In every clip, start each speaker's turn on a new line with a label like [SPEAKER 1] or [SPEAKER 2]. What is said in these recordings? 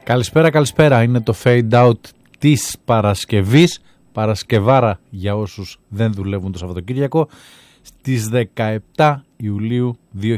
[SPEAKER 1] Καλησπέρα. Είναι το fade out της Παρασκευής. Παρασκευάρα για όσους δεν δουλεύουν το Σαββατοκύριακο. Στις 17 Ιουλίου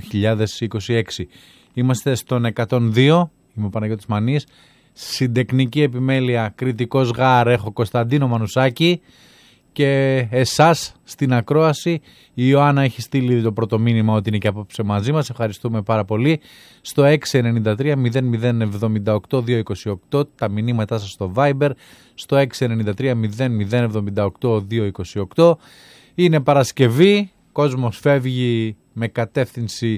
[SPEAKER 1] 2026. Είμαστε στον 102. Είμαι ο Παναγιώτης Μανής. Συντεχνική επιμέλεια, κριτικός γάρ, έχω Κωνσταντίνο Μανουσάκη. Και εσάς στην ακρόαση η Ιωάννα έχει στείλει το πρώτο μήνυμα ότι είναι και απόψε μαζί μας. Ευχαριστούμε πάρα πολύ. Στο 693 0078 228 τα μηνύματά σας στο Viber. Στο 693 0078 228. Είναι Παρασκευή. Κόσμος φεύγει με κατεύθυνση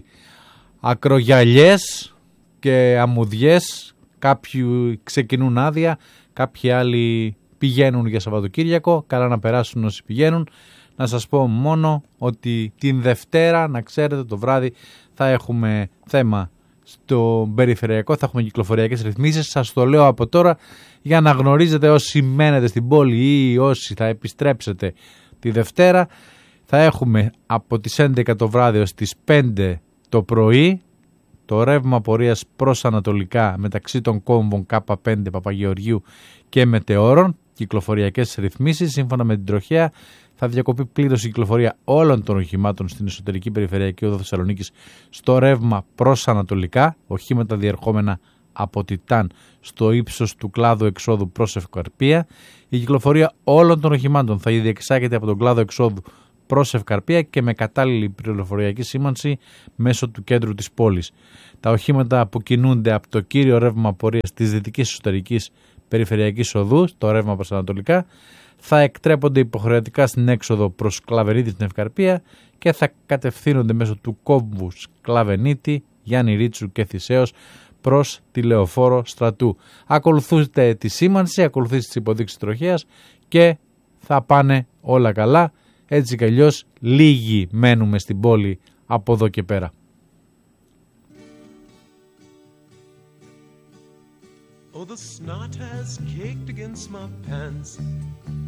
[SPEAKER 1] ακρογιαλιές και αμμουδιές. Κάποιοι ξεκινούν άδεια, κάποιοι άλλοι πηγαίνουν για Σαββατοκύριακο. Καλά να περάσουν όσοι πηγαίνουν. Να σας πω μόνο ότι την Δευτέρα, να ξέρετε, το βράδυ θα έχουμε θέμα στο περιφερειακό, θα έχουμε κυκλοφοριακές ρυθμίσεις. Σας το λέω από τώρα για να γνωρίζετε όσοι μένετε στην πόλη ή όσοι θα επιστρέψετε τη Δευτέρα. Θα έχουμε από τις 11 το βράδυ ως τις 5 το πρωί το ρεύμα πορείας προς ανατολικά μεταξύ των κόμβων K5 Παπαγεωργίου και Μετεώρων. Κυκλοφοριακές ρυθμίσεις. Σύμφωνα με την τροχέα θα διακοπεί πλήρως η κυκλοφορία όλων των οχημάτων στην εσωτερική περιφερειακή οδό Θεσσαλονίκης στο ρεύμα προς ανατολικά. Οχήματα διερχόμενα από Τιτάν στο ύψος του κλάδου εξόδου προς Ευκαρπία. Η κυκλοφορία όλων των οχημάτων θα διεξάγεται από τον κλάδο εξόδου προς Ευκαρπία και με κατάλληλη πληροφοριακή σήμανση μέσω του κέντρου της πόλης. Τα οχήματα που κινούνται από το κύριο ρεύμα πορείας της δυτικής εσωτερικής περιφερειακής οδού, το ρεύμα προς ανατολικά, θα εκτρέπονται υποχρεωτικά στην έξοδο προς Κλαβενίτη στην Ευκαρπία και θα κατευθύνονται μέσω του κόμβου Κλαβενίτη, Γιάννη Ρίτσου και Θησέως προς τη Λεωφόρο Στρατού. Ακολουθούστε τη σήμανση, ακολουθήστε τις υποδείξεις τροχέας και θα πάνε όλα καλά. Έτσι κι αλλιώς λίγοι μένουμε στην πόλη από εδώ και πέρα.
[SPEAKER 2] Oh, the snot has caked against my pants.